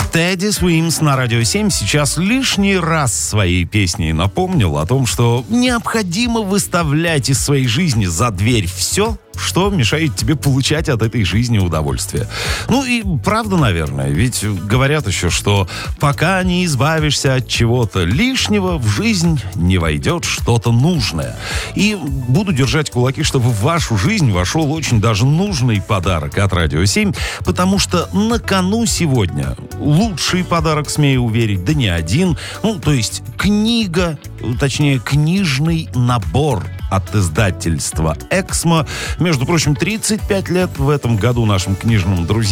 Teddy Swims на Радио 7 сейчас лишний раз своей песней напомнил о том, что необходимо выставлять из своей жизни за дверь все, что мешает тебе получать от этой жизни удовольствие. Ну и правда, наверное, ведь говорят еще, что пока не избавишься от чего-то лишнего, в жизнь не войдет что-то нужное. И буду держать кулаки, чтобы в вашу жизнь вошел очень даже нужный подарок от Радио 7, потому что на кону сегодня лучший подарок, смею уверить, да не один, то есть книга, точнее книжный набор от издательства «Эксмо». Между прочим, 35 лет в этом году нашим книжным друзьям